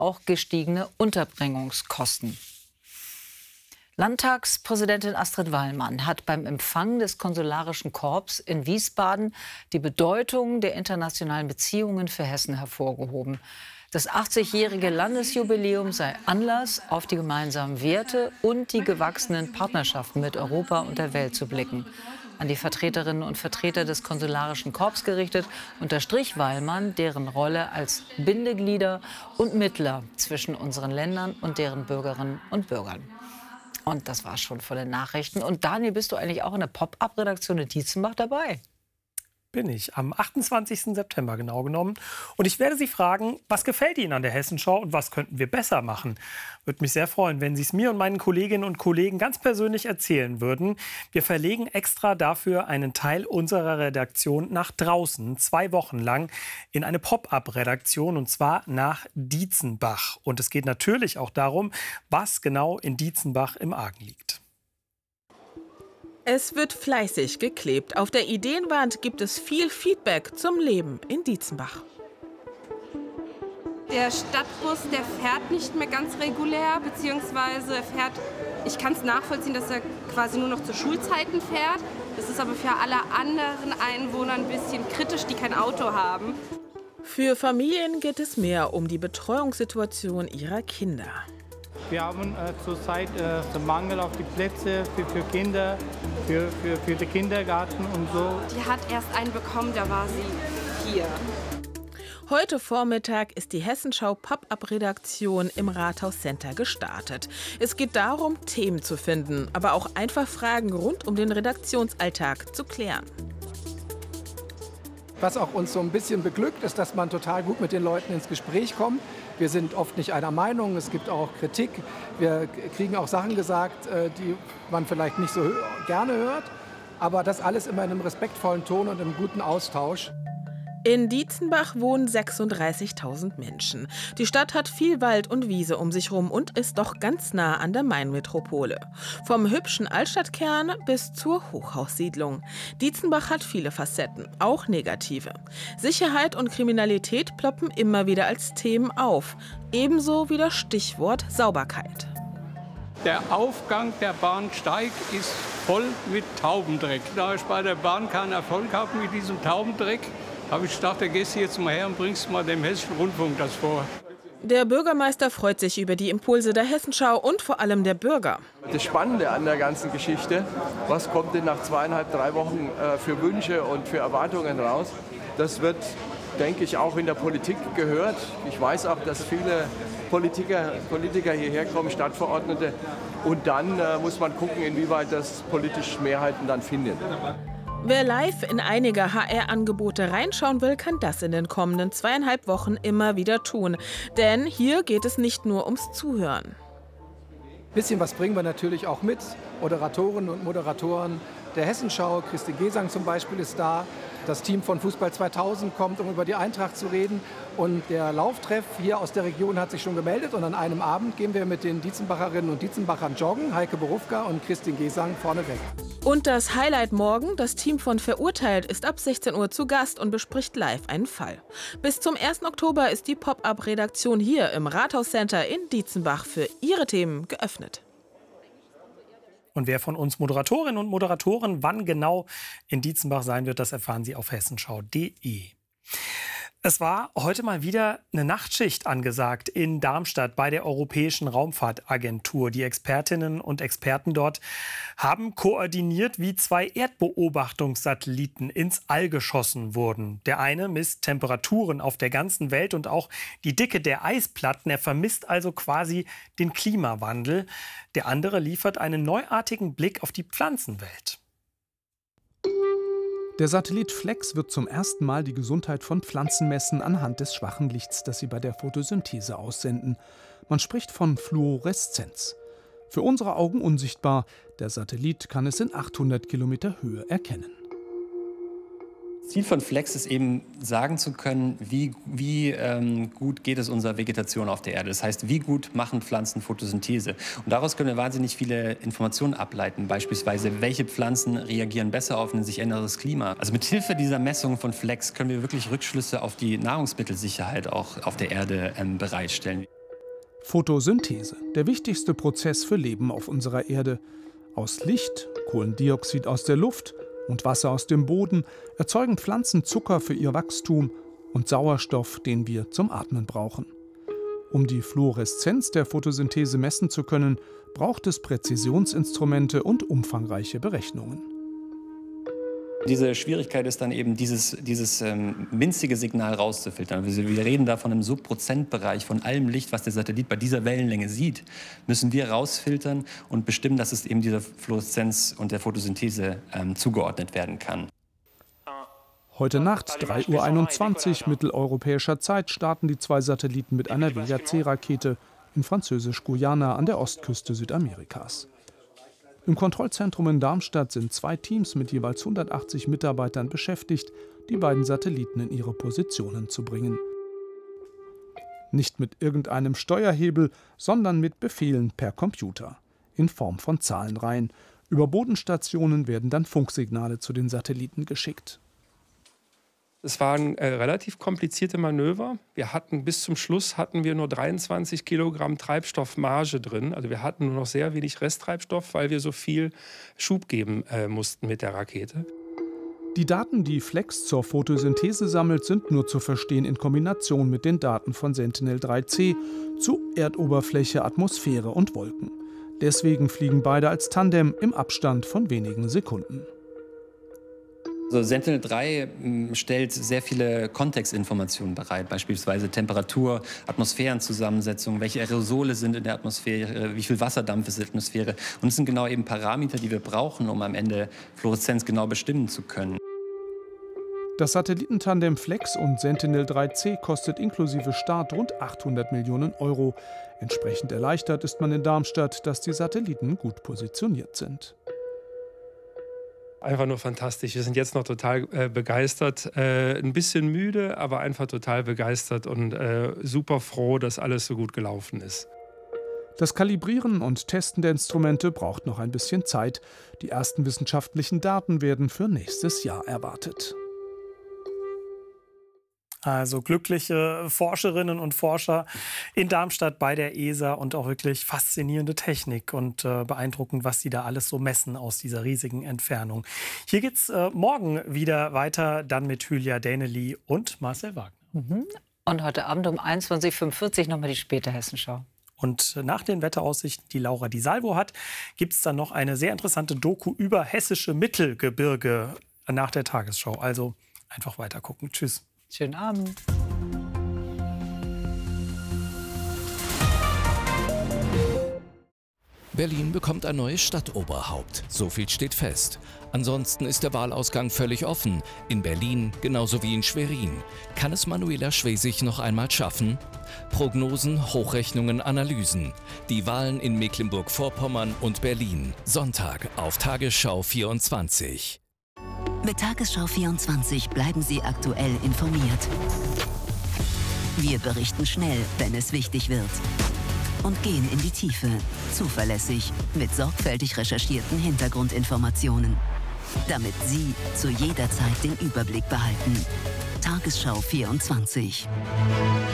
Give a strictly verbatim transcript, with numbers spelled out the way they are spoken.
auch gestiegene Unterbringungskosten. Landtagspräsidentin Astrid Wallmann hat beim Empfang des Konsularischen Korps in Wiesbaden die Bedeutung der internationalen Beziehungen für Hessen hervorgehoben. Das achtzigjährige Landesjubiläum sei Anlass, auf die gemeinsamen Werte und die gewachsenen Partnerschaften mit Europa und der Welt zu blicken. An die Vertreterinnen und Vertreter des Konsularischen Korps gerichtet, unterstrich Wallmann deren Rolle als Bindeglieder und Mittler zwischen unseren Ländern und deren Bürgerinnen und Bürgern. Und das war schon von den Nachrichten. Und Daniel, bist du eigentlich auch in der Pop-Up-Redaktion in Dietzenbach dabei? Bin ich, am achtundzwanzigsten September genau genommen. Und ich werde Sie fragen, was gefällt Ihnen an der Hessenschau und was könnten wir besser machen? Würde mich sehr freuen, wenn Sie es mir und meinen Kolleginnen und Kollegen ganz persönlich erzählen würden. Wir verlegen extra dafür einen Teil unserer Redaktion nach draußen, zwei Wochen lang, in eine Pop-Up-Redaktion, und zwar nach Dietzenbach. Und es geht natürlich auch darum, was genau in Dietzenbach im Argen liegt. Es wird fleißig geklebt. Auf der Ideenwand gibt es viel Feedback zum Leben in Dietzenbach. Der Stadtbus, der fährt nicht mehr ganz regulär, beziehungsweise er fährt, ich kann es nachvollziehen, dass er quasi nur noch zu Schulzeiten fährt. Das ist aber für alle anderen Einwohner ein bisschen kritisch, die kein Auto haben. Für Familien geht es mehr um die Betreuungssituation ihrer Kinder. Wir haben äh, zurzeit äh, den Mangel auf die Plätze für, für Kinder, für, für, für den Kindergarten und so. Die hat erst einen bekommen, da war sie vier. Heute Vormittag ist die Hessenschau Pop-Up-Redaktion im Rathaus Center gestartet. Es geht darum, Themen zu finden, aber auch einfach Fragen rund um den Redaktionsalltag zu klären. Was auch uns so ein bisschen beglückt, ist, dass man total gut mit den Leuten ins Gespräch kommt. Wir sind oft nicht einer Meinung, es gibt auch Kritik. Wir kriegen auch Sachen gesagt, die man vielleicht nicht so gerne hört. Aber das alles immer in einem respektvollen Ton und einem guten Austausch. In Dietzenbach wohnen sechsunddreißigtausend Menschen. Die Stadt hat viel Wald und Wiese um sich rum und ist doch ganz nah an der Mainmetropole. Vom hübschen Altstadtkern bis zur Hochhaussiedlung. Dietzenbach hat viele Facetten, auch negative. Sicherheit und Kriminalität ploppen immer wieder als Themen auf. Ebenso wie das Stichwort Sauberkeit. Der Aufgang der Bahnsteig ist voll mit Taubendreck. Da ich bei der Bahn keinen Erfolg habe mit diesem Taubendreck, habe ich gedacht, da gehst du jetzt mal her und bringst mal dem Hessischen Rundfunk das vor. Der Bürgermeister freut sich über die Impulse der Hessenschau und vor allem der Bürger. Das Spannende an der ganzen Geschichte, was kommt denn nach zweieinhalb, drei Wochen äh, für Wünsche und für Erwartungen raus, das wird, denke ich, auch in der Politik gehört. Ich weiß auch, dass viele Politiker, Politiker hierher kommen, Stadtverordnete. Und dann äh, muss man gucken, inwieweit das politisch Mehrheiten dann findet. Wer live in einige H R-Angebote reinschauen will, kann das in den kommenden zweieinhalb Wochen immer wieder tun. Denn hier geht es nicht nur ums Zuhören. Ein bisschen was bringen wir natürlich auch mit. Moderatorinnen und Moderatoren der Hessenschau, Christine Gesang zum Beispiel ist da. Das Team von Fußball zweitausend kommt, um über die Eintracht zu reden. Und der Lauftreff hier aus der Region hat sich schon gemeldet. Und an einem Abend gehen wir mit den Dietzenbacherinnen und Dietzenbachern joggen. Heike Berufka und Christine Gesang vorneweg. Und das Highlight morgen, das Team von Verurteilt ist ab sechzehn Uhr zu Gast und bespricht live einen Fall. Bis zum ersten Oktober ist die Pop-Up-Redaktion hier im Rathaus Center in Dietzenbach für ihre Themen geöffnet. Und wer von uns Moderatorinnen und Moderatoren wann genau in Dietzenbach sein wird, das erfahren Sie auf hessenschau punkt de. Es war heute mal wieder eine Nachtschicht angesagt in Darmstadt bei der Europäischen Raumfahrtagentur. Die Expertinnen und Experten dort haben koordiniert, wie zwei Erdbeobachtungssatelliten ins All geschossen wurden. Der eine misst Temperaturen auf der ganzen Welt und auch die Dicke der Eisplatten. Er vermisst also quasi den Klimawandel. Der andere liefert einen neuartigen Blick auf die Pflanzenwelt. Der Satellit Flex wird zum ersten Mal die Gesundheit von Pflanzen messen anhand des schwachen Lichts, das sie bei der Photosynthese aussenden. Man spricht von Fluoreszenz. Für unsere Augen unsichtbar, der Satellit kann es in achthundert Kilometer Höhe erkennen. Ziel von Flex ist eben, sagen zu können, wie, wie ähm, gut geht es unserer Vegetation auf der Erde. Das heißt, wie gut machen Pflanzen Photosynthese. Und daraus können wir wahnsinnig viele Informationen ableiten. Beispielsweise, welche Pflanzen reagieren besser auf ein sich änderndes Klima. Also mit Hilfe dieser Messung von Flex können wir wirklich Rückschlüsse auf die Nahrungsmittelsicherheit auch auf der Erde ähm, bereitstellen. Photosynthese, der wichtigste Prozess für Leben auf unserer Erde. Aus Licht, Kohlendioxid aus der Luft und Wasser aus dem Boden erzeugen Pflanzen Zucker für ihr Wachstum und Sauerstoff, den wir zum Atmen brauchen. Um die Fluoreszenz der Photosynthese messen zu können, braucht es Präzisionsinstrumente und umfangreiche Berechnungen. Diese Schwierigkeit ist dann eben, dieses, dieses ähm, winzige Signal rauszufiltern. Wir, wir reden da von einem Subprozentbereich von allem Licht, was der Satellit bei dieser Wellenlänge sieht, müssen wir rausfiltern und bestimmen, dass es eben dieser Fluoreszenz und der Photosynthese ähm, zugeordnet werden kann. Heute Nacht, drei Uhr einundzwanzig mitteleuropäischer Zeit, starten die zwei Satelliten mit einer Vega C-Rakete in Französisch-Guyana an der Ostküste Südamerikas. Im Kontrollzentrum in Darmstadt sind zwei Teams mit jeweils hundertachtzig Mitarbeitern beschäftigt, die beiden Satelliten in ihre Positionen zu bringen. Nicht mit irgendeinem Steuerhebel, sondern mit Befehlen per Computer, in Form von Zahlenreihen. Über Bodenstationen werden dann Funksignale zu den Satelliten geschickt. Es waren äh, relativ komplizierte Manöver. Wir hatten bis zum Schluss hatten wir nur dreiundzwanzig Kilogramm Treibstoffmarge drin. Also wir hatten nur noch sehr wenig Resttreibstoff, weil wir so viel Schub geben äh, mussten mit der Rakete. Die Daten, die Flex zur Photosynthese sammelt, sind nur zu verstehen in Kombination mit den Daten von Sentinel drei C zu Erdoberfläche, Atmosphäre und Wolken. Deswegen fliegen beide als Tandem im Abstand von wenigen Sekunden. Also Sentinel drei stellt sehr viele Kontextinformationen bereit, beispielsweise Temperatur, Atmosphärenzusammensetzung, welche Aerosole sind in der Atmosphäre, wie viel Wasserdampf ist in der Atmosphäre. Und das sind genau eben Parameter, die wir brauchen, um am Ende Fluoreszenz genau bestimmen zu können. Das Satellitentandem Flex und Sentinel drei C kostet inklusive Start rund achthundert Millionen Euro. Entsprechend erleichtert ist man in Darmstadt, dass die Satelliten gut positioniert sind. Einfach nur fantastisch. Wir sind jetzt noch total äh, begeistert. Äh, ein bisschen müde, aber einfach total begeistert und äh, super froh, dass alles so gut gelaufen ist. Das Kalibrieren und Testen der Instrumente braucht noch ein bisschen Zeit. Die ersten wissenschaftlichen Daten werden für nächstes Jahr erwartet. Also glückliche Forscherinnen und Forscher in Darmstadt bei der E S A und auch wirklich faszinierende Technik und äh, beeindruckend, was sie da alles so messen aus dieser riesigen Entfernung. Hier geht's äh, morgen wieder weiter, dann mit Hülya Däneli und Marcel Wagner. Mhm. Und heute Abend um einundzwanzig Uhr fünfundvierzig nochmal die späte Hessenschau. Und nach den Wetteraussichten, die Laura Di Salvo hat, gibt es dann noch eine sehr interessante Doku über hessische Mittelgebirge nach der Tagesschau. Also einfach weiter gucken. Tschüss. Schönen Abend. Berlin bekommt ein neues Stadtoberhaupt. So viel steht fest. Ansonsten ist der Wahlausgang völlig offen. In Berlin genauso wie in Schwerin. Kann es Manuela Schwesig noch einmal schaffen? Prognosen, Hochrechnungen, Analysen. Die Wahlen in Mecklenburg-Vorpommern und Berlin. Sonntag auf Tagesschau vierundzwanzig. Mit Tagesschau vierundzwanzig bleiben Sie aktuell informiert. Wir berichten schnell, wenn es wichtig wird. Und gehen in die Tiefe, zuverlässig, mit sorgfältig recherchierten Hintergrundinformationen. Damit Sie zu jeder Zeit den Überblick behalten. Tagesschau vierundzwanzig.